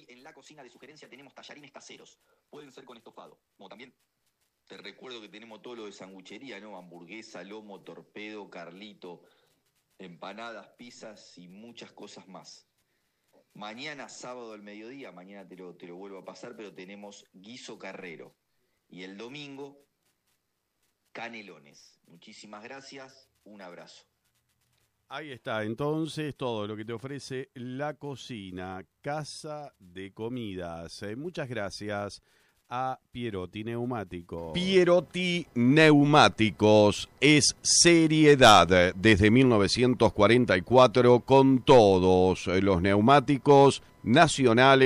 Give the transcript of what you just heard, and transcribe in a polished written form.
hoy en la cocina de sugerencia tenemos tallarines caseros. Pueden ser con estofado. Como también te recuerdo que tenemos todo lo de sanguchería, ¿no? Hamburguesa, lomo, torpedo, carlito, empanadas, pizzas y muchas cosas más. Mañana, sábado al mediodía, mañana te lo vuelvo a pasar, pero tenemos guiso carrero. Y el domingo, canelones. Muchísimas gracias, un abrazo. Ahí está, entonces, todo lo que te ofrece la cocina, casa de comidas. Muchas gracias a Pierotti Neumáticos. Pierotti Neumáticos es seriedad desde 1944 con todos los neumáticos nacionales.